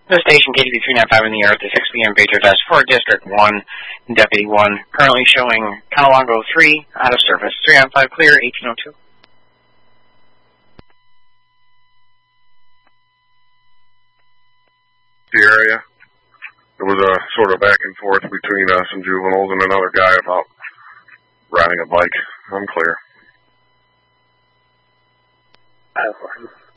The station KTV 395 in the air at the 6 p.m. pager test for District 1, Deputy 1, currently showing Conowongo 3 out of service. 3 on 5 clear, 1802. The area. There was a sort of back and forth between us and juveniles and another guy about riding a bike. I'm clear.